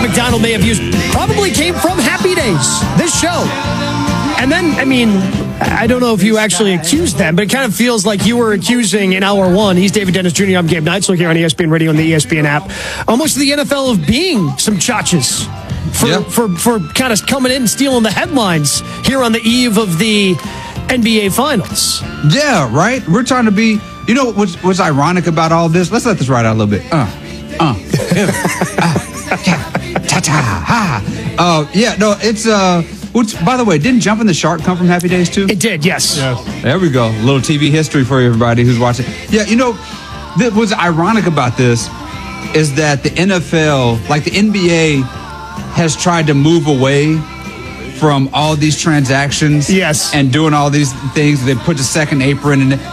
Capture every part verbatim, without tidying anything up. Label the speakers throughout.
Speaker 1: McDonald may have used probably came from Happy Days, this show. And then, I mean, I don't know if you actually accused them, but it kind of feels like you were accusing in hour one. He's David Dennis Junior I'm Gabe Neitzel here on E S P N Radio and the E S P N app. Almost the N F L of being some chachas for, yep. for, for kind of coming in and stealing the headlines here on the eve of the N B A Finals.
Speaker 2: Yeah, right? We're trying to be, you know what's, what's ironic about all this? Let's let this ride out a little bit. Uh, uh, uh, ta-ta, ha. Uh, yeah, no, it's... uh. Which, by the way, didn't Jumping the Shark come from Happy Days, too?
Speaker 1: It did, yes.
Speaker 2: yes. There we go. A little T V history for everybody who's watching. Yeah, you know, th- what's ironic about this is that the N F L, like the N B A, has tried to move away from all these transactions.
Speaker 1: Yes.
Speaker 2: And doing all these things. They put the second apron, and,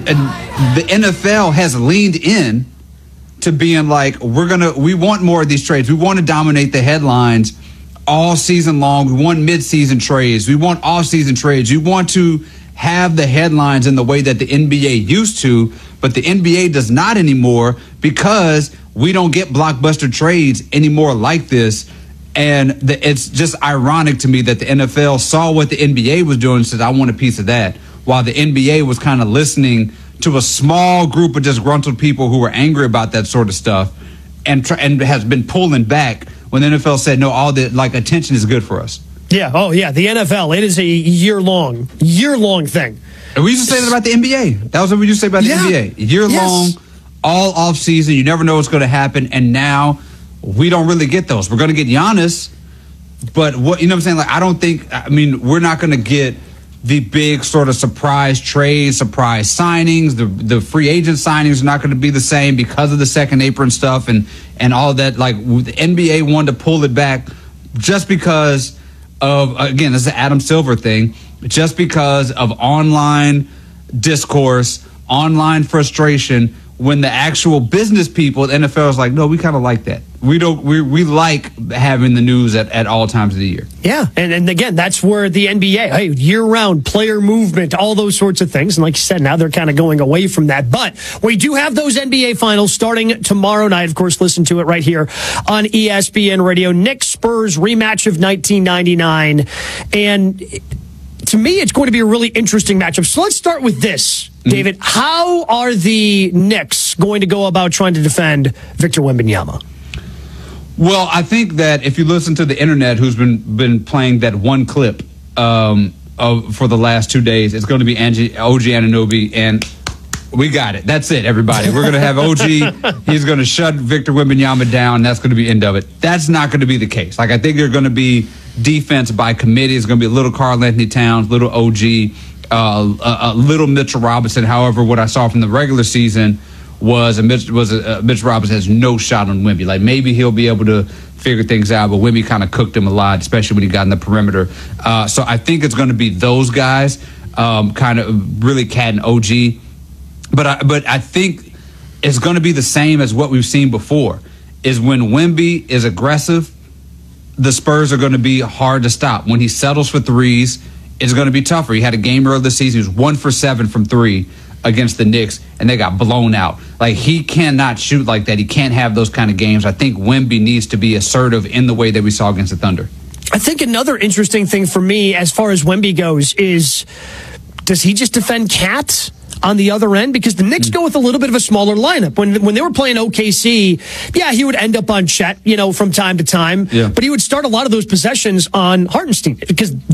Speaker 2: and the N F L has leaned in to being like, we're going to, we want more of these trades. We want to dominate the headlines all season long. We want mid-season trades. We want off-season trades. We want to have the headlines in the way that the N B A used to, but the N B A does not anymore because we don't get blockbuster trades anymore like this. And the, it's just ironic to me that the N F L saw what the N B A was doing and said, I want a piece of that, while the N B A was kind of listening to a small group of disgruntled people who were angry about that sort of stuff and, tr- and has been pulling back when the N F L said, no, all the like attention is good for us.
Speaker 1: Yeah. Oh, yeah. The N F L, it is a year-long, year-long thing.
Speaker 2: And we used to say that about the N B A. That was what we used to say about the yeah. N B A. Year-long, yes. all off-season. You never know what's going to happen. And now we don't really get those. We're going to get Giannis. But what, you know what I'm saying? Like, I don't think, I mean, we're not going to get the big sort of surprise trades, surprise signings. The the free agent signings are not going to be the same because of the second apron stuff and, and all that. Like, the N B A wanted to pull it back just because of, again, this is an Adam Silver thing, just because of online discourse, online frustration, when the actual business people at the N F L is like, no, we kind of like that. We don't. We we like having the news at, at all times of the year.
Speaker 1: Yeah, and and again, that's where the N B A, hey, year-round player movement, all those sorts of things. And like you said, now they're kind of going away from that. But we do have those N B A finals starting tomorrow night. Of course, listen to it right here on E S P N Radio. Knicks Spurs rematch of nineteen ninety-nine, and to me, it's going to be a really interesting matchup. So let's start with this, David. Mm-hmm. How are the Knicks going to go about trying to defend Victor Wembanyama?
Speaker 2: Well, I think that if you listen to the internet, who's been been playing that one clip um, of for the last two days, it's going to be Angie, O G Anunoby, and we got it. That's it, everybody. We're going to have O G. He's going to shut Victor Wembanyama down. That's going to be the end of it. That's not going to be the case. Like, I think they're going to be defense by committee. It's going to be a little Karl Anthony Towns, little O G, uh, a, a little Mitchell Robinson. However, what I saw from the regular season was a Mitch, was a, a Mitch Robinson has no shot on Wemby. Like, maybe he'll be able to figure things out, but Wemby kind of cooked him a lot, especially when he got in the perimeter. Uh, so I think it's going to be those guys, um, kind of really Cat and O G. But I, but I think it's going to be the same as what we've seen before, is when Wemby is aggressive, the Spurs are going to be hard to stop. When he settles for threes, it's going to be tougher. He had a game earlier this season. He was one for seven from three against the Knicks, and they got blown out. Like, he cannot shoot like that. He can't have those kind of games. I think Wemby needs to be assertive in the way that we saw against the Thunder.
Speaker 1: I think another interesting thing for me as far as Wemby goes is, does he just defend Cat on the other end? Because the Knicks go with a little bit of a smaller lineup. When when they were playing O K C, yeah, he would end up on Chet, you know, from time to time.
Speaker 2: Yeah.
Speaker 1: But he would start a lot of those possessions on Hartenstein because